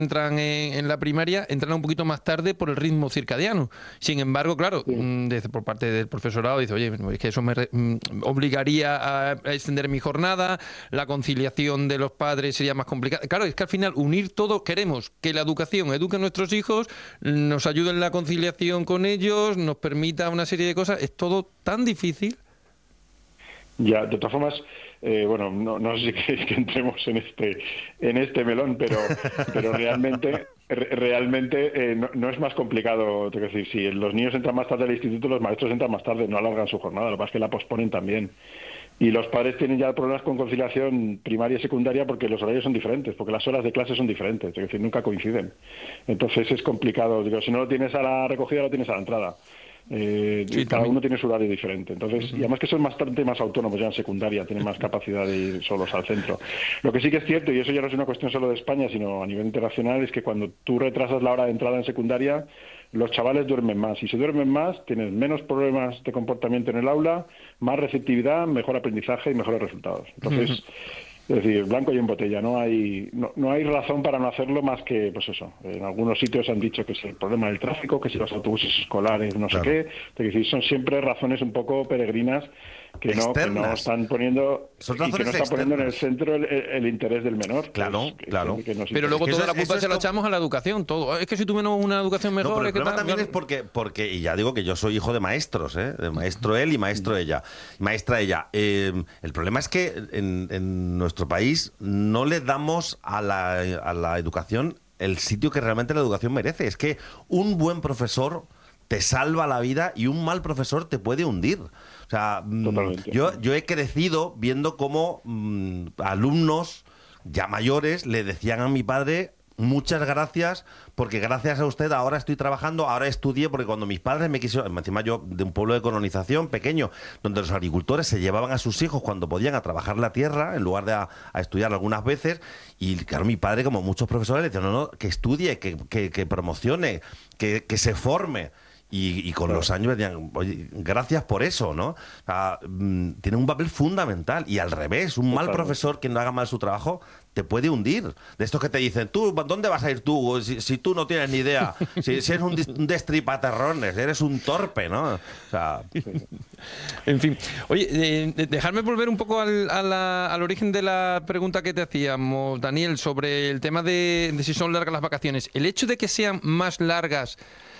entran en la primaria entran un poquito más tarde por el ritmo circadiano. Sin embargo, claro, por parte del profesorado dice, oye, es que eso me obligaría a extender mi jornada, la conciliación de los padres sería más complicada. Claro, es que al final unir todo, queremos que la educación eduque a nuestros hijos, nos ayude en la conciliación con ellos, nos permita una serie de cosas, es todo tan difícil. Ya, de todas formas, bueno, no sé si queréis que entremos en este melón, pero realmente no es más complicado. Tengo que decir, si los niños entran más tarde al instituto, los maestros entran más tarde, no alargan su jornada, lo que pasa es que la posponen también. Y los padres tienen ya problemas con conciliación primaria y secundaria porque los horarios son diferentes, porque las horas de clase son diferentes, es decir, nunca coinciden. Entonces es complicado. Digo, si no lo tienes a la recogida, lo tienes a la entrada. Sí, cada también. uno tiene su horario diferente. Entonces, y además que son bastante más autónomos ya en secundaria, tienen más capacidad de ir solos al centro. Lo que sí que es cierto, y eso ya no es una cuestión solo de España, sino a nivel internacional, es que cuando tú retrasas la hora de entrada en secundaria, los chavales duermen más. Y si duermen más, tienes menos problemas de comportamiento en el aula, más receptividad, mejor aprendizaje y mejores resultados. Entonces, es decir, blanco y en botella, no hay razón para no hacerlo más que, pues eso, en algunos sitios han dicho que es el problema del tráfico, que si los autobuses escolares, no sé qué, es decir, son siempre razones un poco peregrinas que no están poniendo Son y que no razones están poniendo en el externas. centro el interés del menor. Claro, claro. Que nos Pero interesa. luego Que toda la eso culpa es se la como- echamos a la educación, todo. Es que si tuvieras una educación No, mejor, pero el es que problema tal, también es claro. porque, y ya digo que yo soy hijo de maestros, ¿eh? De maestro él y maestro ella, maestra ella. El problema es que en nuestro país no le damos a la educación el sitio que realmente la educación merece. Es que un buen profesor te salva la vida y un mal profesor te puede hundir. O sea, Totalmente. yo he crecido viendo cómo alumnos ya mayores le decían a mi padre: muchas gracias, porque gracias a usted ahora estoy trabajando, ahora estudié, porque cuando mis padres me quisieron, encima yo de un pueblo de colonización pequeño, donde los agricultores se llevaban a sus hijos cuando podían a trabajar la tierra, en lugar de a estudiar algunas veces, y claro, mi padre, como muchos profesores, le decían, no, que estudie, que promocione, que se forme. Y con los años decían, oye, gracias por eso, ¿no? O sea, tiene un papel fundamental. Y al revés, un mal profesor que no haga mal su trabajo te puede hundir. De estos que te dicen, tú, ¿dónde vas a ir tú? Si tú no tienes ni idea, si eres un destripaterrones, eres un torpe, ¿no? O sea, En fin, oye, dejarme volver un poco al origen de la pregunta que te hacíamos, Daniel, sobre el tema de si son largas las vacaciones. El hecho de que sean más largas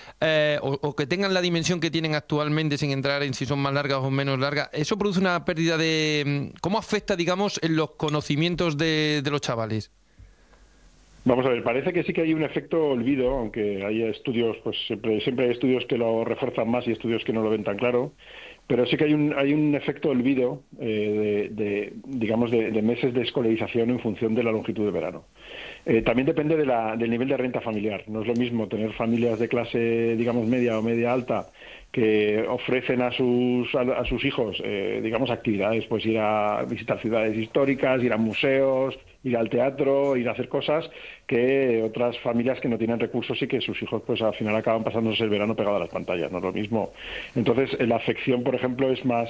o que tengan la dimensión que tienen actualmente, sin entrar en si son más largas o menos largas, ¿eso produce una pérdida de... ¿Cómo afecta, digamos, en los conocimientos de los chavales? Vamos a ver, parece que sí que hay un efecto olvido, aunque hay estudios, pues siempre hay estudios que lo refuerzan más y estudios que no lo ven tan claro, pero sí que hay un efecto olvido digamos, de meses de escolarización en función de la longitud de verano. También depende del nivel de renta familiar. No es lo mismo tener familias de clase, digamos, media o media alta que ofrecen a sus hijos, digamos, actividades, pues ir a visitar ciudades históricas, ir a museos, ir al teatro, ir a hacer cosas, que otras familias que no tienen recursos y que sus hijos, pues al final acaban pasándose el verano pegado a las pantallas. No es lo mismo. Entonces, la afección, por ejemplo,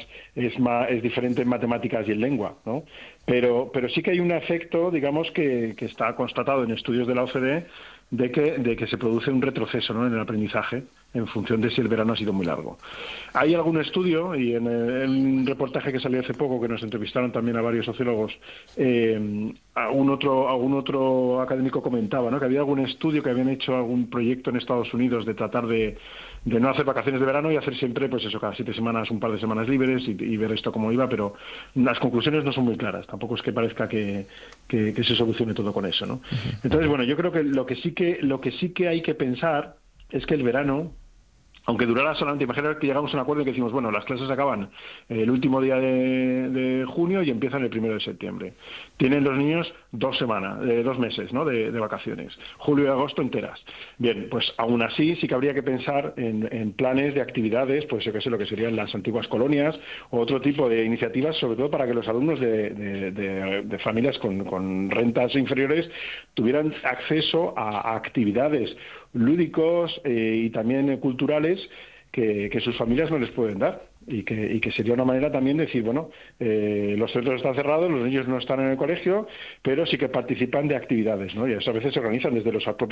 es diferente en matemáticas y en lengua, ¿no? Pero sí que hay un efecto, digamos, que está constatado en estudios de la OCDE de que se produce un retroceso, ¿no?, en el aprendizaje en función de si el verano ha sido muy largo. Hay algún estudio, y en el reportaje que salió hace poco, que nos entrevistaron también a varios sociólogos, algún otro académico comentaba, ¿no?, que había algún estudio, que habían hecho algún proyecto en Estados Unidos de tratar de no hacer vacaciones de verano y hacer siempre, pues eso, cada 7 semanas, un par de semanas libres y ver esto cómo iba, pero las conclusiones no son muy claras. Tampoco es que parezca que se solucione todo con eso, ¿no? Entonces, bueno, yo creo que lo que sí que hay que pensar es que el verano, aunque durara solamente, imagínate que llegamos a un acuerdo y que decimos, bueno, las clases acaban el último día de junio y empiezan el 1 de septiembre. Tienen los niños 2 meses, ¿no?, de vacaciones, julio y agosto enteras. Bien, pues aún así sí que habría que pensar en planes de actividades, pues yo qué sé, lo que serían las antiguas colonias o otro tipo de iniciativas, sobre todo para que los alumnos de familias con rentas inferiores tuvieran acceso a actividades lúdicos y también culturales que sus familias no les pueden dar. y que sería una manera también de decir, bueno, los centros están cerrados, los niños no están en el colegio, pero sí que participan de actividades, ¿no? Y eso a veces se organizan desde los propios